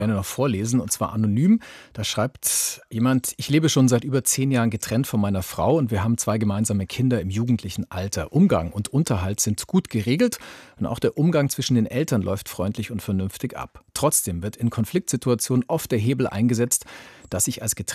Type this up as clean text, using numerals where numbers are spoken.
gerne noch vorlesen, und zwar anonym. Da schreibt jemand: Ich lebe schon seit über 10 Jahren getrennt von meiner Frau und wir haben 2 gemeinsame Kinder im jugendlichen Alter. Umgang und Unterhalt sind gut geregelt und auch der Umgang zwischen den Eltern läuft freundlich und vernünftig ab. Trotzdem wird in Konfliktsituationen oft der Hebel eingesetzt, dass ich als